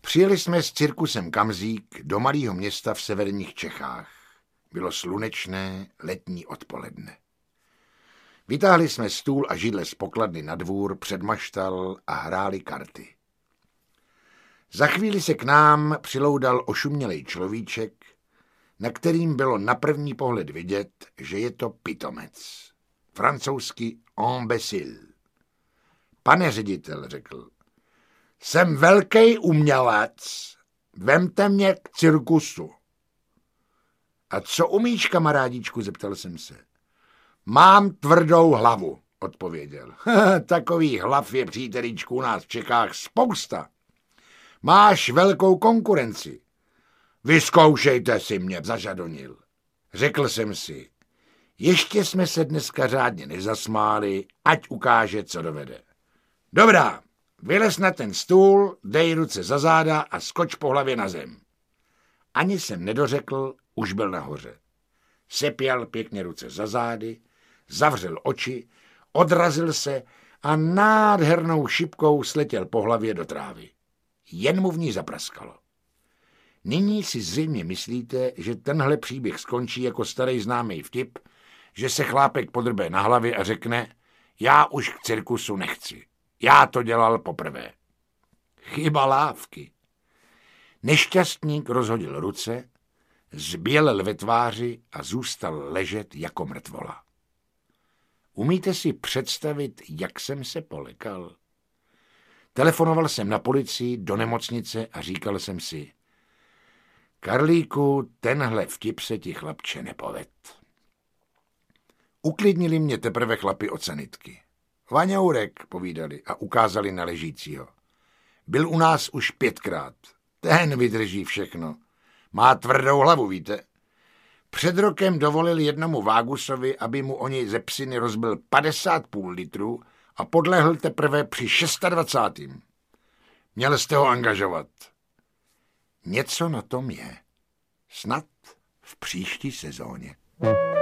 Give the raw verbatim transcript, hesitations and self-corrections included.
Přijeli jsme s cirkusem Kamzík do malého města v severních Čechách. Bylo slunečné letní odpoledne. Vytáhli jsme stůl a židle z pokladny na dvůr před maštal a hráli karty. Za chvíli se k nám přiloudal ošumělej človíček, na kterým bylo na první pohled vidět, že je to pitomec. Francouzsky imbécile. Pane ředitel, řekl, jsem velký umělec, vemte mě k cirkusu. A co umíš, kamarádičku, zeptal jsem se. Mám tvrdou hlavu, odpověděl. Takový hlav je, přítelíčku, u nás v Čechách spousta. Máš velkou konkurenci. Vyzkoušejte si mě, zažadonil. Řekl jsem si, ještě jsme se dneska řádně nezasmáli, ať ukáže, co dovede. Dobrá, vylez na ten stůl, dej ruce za záda a skoč po hlavě na zem. Ani jsem nedořekl, už byl nahoře. Sepěl pěkně ruce za zády, zavřel oči, odrazil se a nádhernou šipkou sletěl po hlavě do trávy. Jen mu v ní zapraskalo. Nyní si zřejmě myslíte, že tenhle příběh skončí jako starý známý vtip, že se chlápek podrbe na hlavě a řekne, já už k cirkusu nechci. Já to dělal poprvé. Chyba lávky. Nešťastník rozhodil ruce, zbělel ve tváři a zůstal ležet jako mrtvola. Umíte si představit, jak jsem se polekal? Telefonoval jsem na policii, do nemocnice a říkal jsem si, Karlíku, tenhle vtip se ti, chlapče, nepoved. Uklidnili mě teprve chlapi od sanitky. Vaňourek, povídali a ukázali na ležícího. Byl u nás už pětkrát. Ten vydrží všechno. Má tvrdou hlavu, víte. Před rokem dovolil jednomu Vágusovi, aby mu oni ze psiny rozbil padesát půl litrů a podlehl teprve při dvacátém šestém Měl jste ho angažovat. Něco na tom je. Snad v příští sezóně.